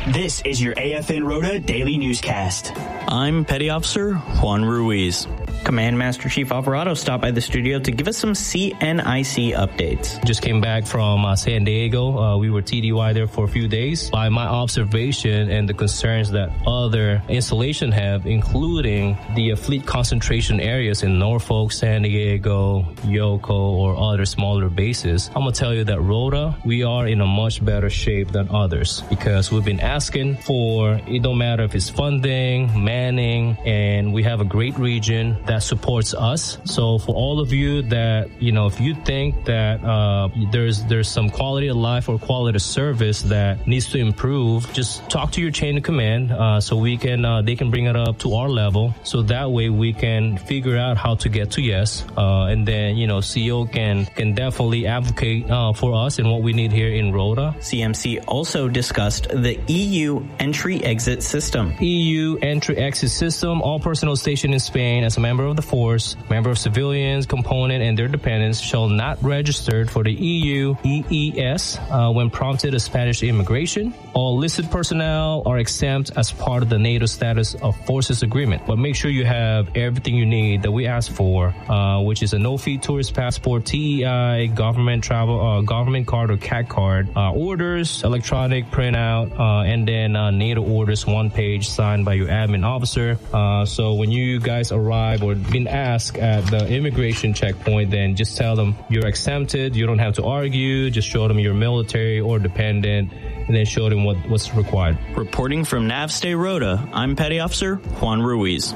This is your AFN Rota Daily Newscast. I'm Petty Officer Juan Ruiz. Command Master Chief Alvarado stopped by the studio to give us some CNIC updates. Just came back from San Diego. We were TDY there for a few days. By my observation and the concerns that other installations have, including the fleet concentration areas in Norfolk, San Diego, Yoko, or other smaller bases, I'm going to tell you that Rota, we are in a much better shape than others because we've been asking for, it don't matter if it's funding, manning, and we have a great region that supports us. So for all of you that, if you think that there's some quality of life or quality of service that needs to improve, just talk to your chain of command so we can they can bring it up to our level. So that way we can figure out how to get to yes. And then, CO can definitely advocate for us and what we need here in Rota. CMC also discussed the EU entry-exit system. EU entry-exit system, all personnel stationed in Spain as a member of the force, member of civilians, component, and their dependents shall not register for the EU EES when prompted as Spanish immigration. All listed personnel are exempt as part of the NATO status of forces agreement. But make sure you have everything you need that we asked for, which is a no-fee tourist passport, TEI, government travel, government card or CAT card, orders, electronic printout, and then NATO orders, one page signed by your admin officer. So when you guys arrive or been asked at the immigration checkpoint, then just tell them you're exempted. You don't have to argue. Just show them you're military or dependent, and then show them what's required. Reporting from NavStay Rota, I'm Petty Officer Juan Ruiz.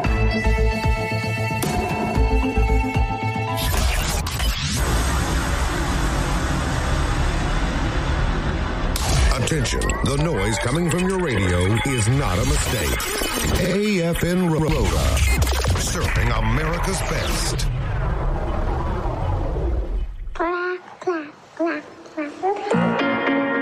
Attention, the noise coming from your radio is not a mistake. AFN Rota, serving America's best.